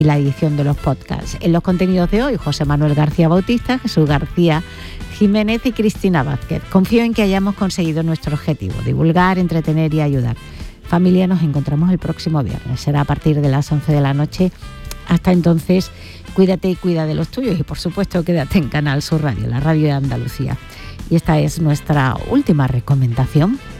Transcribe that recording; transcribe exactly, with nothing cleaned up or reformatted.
y la edición de los podcasts. En los contenidos de hoy, José Manuel García Bautista, Jesús García Jiménez y Cristina Vázquez. Confío en que hayamos conseguido nuestro objetivo, divulgar, entretener y ayudar. Familia, nos encontramos el próximo viernes. Será a partir de las once de la noche. Hasta entonces, cuídate y cuida de los tuyos y, por supuesto, quédate en Canal Sur Radio, la radio de Andalucía. Y esta es nuestra última recomendación.